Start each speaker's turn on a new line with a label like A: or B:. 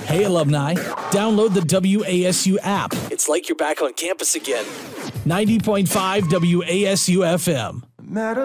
A: Hey, alumni, download the WASU app. It's like you're back on campus again. 90.5 WASU FM.